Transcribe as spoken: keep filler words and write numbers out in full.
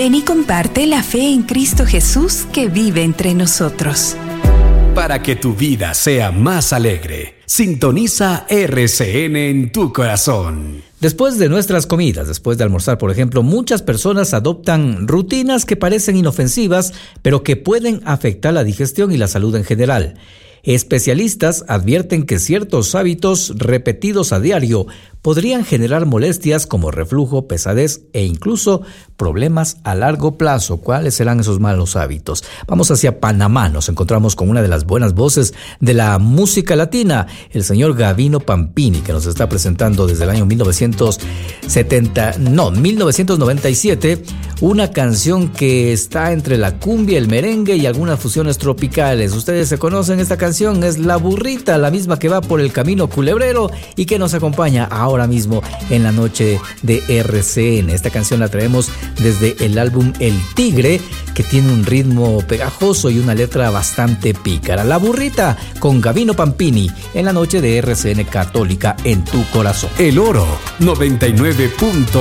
Ven y comparte la fe en Cristo Jesús que vive entre nosotros. Para que tu vida sea más alegre, sintoniza R C N en tu corazón. Después de nuestras comidas, después de almorzar, por ejemplo, muchas personas adoptan rutinas que parecen inofensivas, pero que pueden afectar la digestión y la salud en general. Especialistas advierten que ciertos hábitos repetidos a diario podrían generar molestias como reflujo, pesadez e incluso problemas a largo plazo. ¿Cuáles serán esos malos hábitos? Vamos hacia Panamá. Nos encontramos con una de las buenas voces de la música latina, el señor Gavino Pampini, que nos está presentando desde el año mil novecientos setenta, no, mil novecientos noventa y siete, una canción que está entre la cumbia, el merengue y algunas fusiones tropicales. Ustedes se conocen esta canción, es La Burrita, la misma que va por el camino culebrero y que nos acompaña ahora mismo en la noche de R C N. Esta canción la traemos desde el álbum El Tigre, que tiene un ritmo pegajoso y una letra bastante pícara. La Burrita con Gavino Pampini en la noche de R C N Católica en tu corazón. El Oro noventa y nueve punto